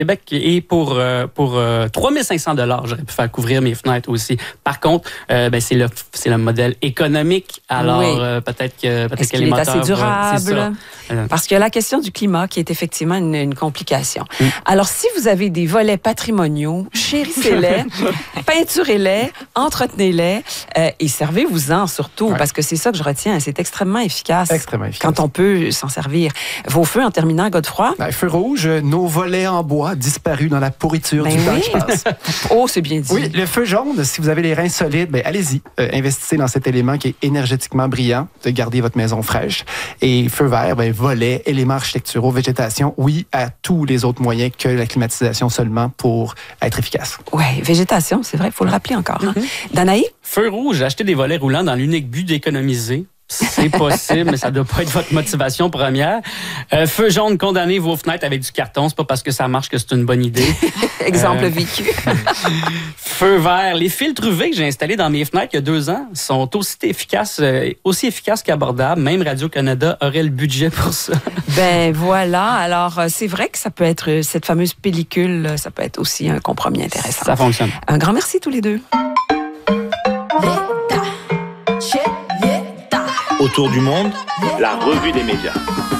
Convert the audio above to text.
Québec et pour 3500 $, j'aurais pu faire couvrir mes fenêtres aussi. Par contre, c'est le modèle économique. Alors peut-être que les moteurs, est assez durable? C'est ça. Parce qu'il y a la question du climat qui est effectivement une complication. Alors, si vous avez des volets patrimoniaux, chérissez-les, peinturez-les, entretenez-les et servez-vous-en surtout, parce que c'est ça que je retiens. C'est extrêmement efficace. Extrêmement efficace. Quand on peut s'en servir. Vos feux, en terminant, Godefroy? Feu rouge, nos volets en bois disparus dans la pourriture du temps qui passe. Oh, c'est bien dit. Oui, le feu jaune, si vous avez les reins solides, allez-y. Investissez dans cet élément qui est énergétiquement brillant, de garder votre maison fraîche. Et feu vert, volets, éléments architecturaux, végétation, oui, à tous les autres moyens que la climatisation seulement pour être efficace. Oui, végétation, c'est vrai, il faut le rappeler encore. Danaï? Feu rouge, acheter des volets roulants dans l'unique but d'économiser. C'est possible, mais ça ne doit pas être votre motivation première. Feu jaune, condamnez vos fenêtres avec du carton. C'est pas parce que ça marche que c'est une bonne idée. Exemple vécu. Feu vert, les filtres UV que j'ai installés dans mes fenêtres il y a 2 ans sont aussi efficaces qu'abordables. Même Radio-Canada aurait le budget pour ça. Voilà. Alors, c'est vrai que ça peut être cette fameuse pellicule, ça peut être aussi un compromis intéressant. Ça fonctionne. Un grand merci tous les deux. Autour du monde, la revue des médias.